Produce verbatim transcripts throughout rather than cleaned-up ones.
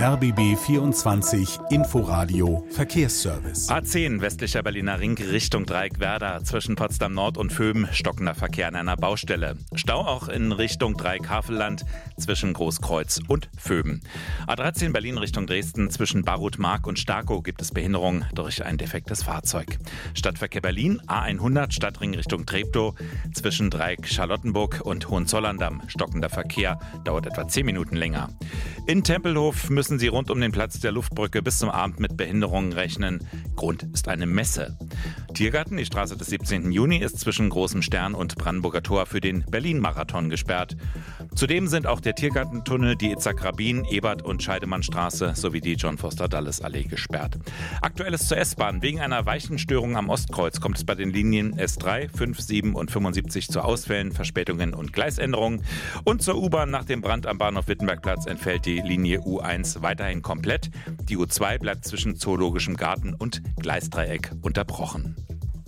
R B B vierundzwanzig Inforadio Verkehrsservice. A zehn westlicher Berliner Ring Richtung Dreieckwerder. Zwischen Potsdam Nord und Vöben stockender Verkehr an einer Baustelle. Stau auch in Richtung Dreieck-Havelland zwischen Großkreuz und Vöben. A dreizehn Berlin Richtung Dresden zwischen Barut-Mark und Starkow gibt es Behinderung durch ein defektes Fahrzeug. Stadtverkehr Berlin A hundert Stadtring Richtung Treptow zwischen Dreieck Charlottenburg und Hohenzollern-Damm. Stockender Verkehr dauert etwa zehn Minuten länger. In Tempelhof müssen Sie rund um den Platz der Luftbrücke bis zum Abend mit Behinderungen rechnen. Grund ist eine Messe. Tiergarten, die Straße des siebzehnten Juni, ist zwischen Großem Stern und Brandenburger Tor für den Berlin-Marathon gesperrt. Zudem sind auch der Tiergartentunnel, die Itzhak-Rabin, Ebert- und Scheidemannstraße sowie die John-Foster-Dulles-Allee gesperrt. Aktuelles zur S-Bahn. Wegen einer Weichenstörung am Ostkreuz kommt es bei den Linien S drei, fünf, sieben und fünfundsiebzig zu Ausfällen, Verspätungen und Gleisänderungen. Und zur U-Bahn nach dem Brand am Bahnhof Wittenbergplatz entfällt die Linie U eins weiterhin komplett. Die U zwei bleibt zwischen Zoologischem Garten und Gleisdreieck unterbrochen.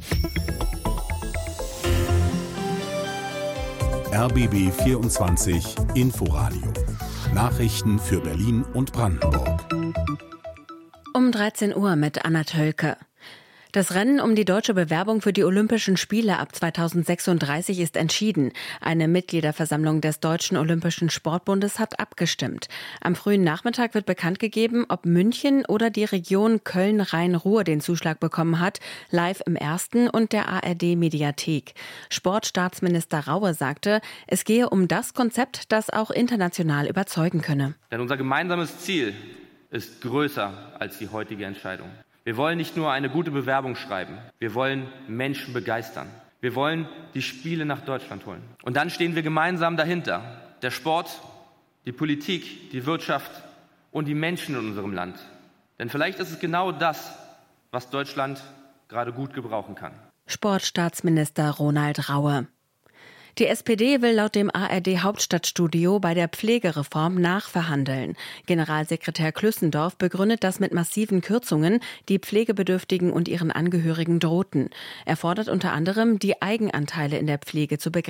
R B B vierundzwanzig Inforadio. Nachrichten für Berlin und Brandenburg. Um dreizehn Uhr mit Anna Tölke. Das Rennen um die deutsche Bewerbung für die Olympischen Spiele ab zweitausendsechsunddreißig ist entschieden. Eine Mitgliederversammlung des Deutschen Olympischen Sportbundes hat abgestimmt. Am frühen Nachmittag wird bekannt gegeben, ob München oder die Region Köln-Rhein-Ruhr den Zuschlag bekommen hat, live im Ersten und der A R D-Mediathek. Sportstaatsminister Raue sagte, es gehe um das Konzept, das auch international überzeugen könne. Denn unser gemeinsames Ziel ist größer als die heutige Entscheidung. Wir wollen nicht nur eine gute Bewerbung schreiben, wir wollen Menschen begeistern. Wir wollen die Spiele nach Deutschland holen. Und dann stehen wir gemeinsam dahinter. Der Sport, die Politik, die Wirtschaft und die Menschen in unserem Land. Denn vielleicht ist es genau das, was Deutschland gerade gut gebrauchen kann. Sportstaatsminister Ronald Raue. Die S P D will laut dem A R D-Hauptstadtstudio bei der Pflegereform nachverhandeln. Generalsekretär Klüssendorf begründet das mit massiven Kürzungen, die Pflegebedürftigen und ihren Angehörigen drohten. Er fordert unter anderem, die Eigenanteile in der Pflege zu begrenzen.